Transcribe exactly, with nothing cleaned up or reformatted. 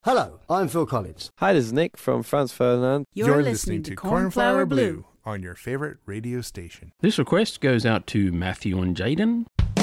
Hello, I'm Phil Collins. Hi, this is Nick from Franz Ferdinand. You're, You're listening, listening to Cornflower Blue on your favorite radio station. This request goes out to Matthew and Jaden.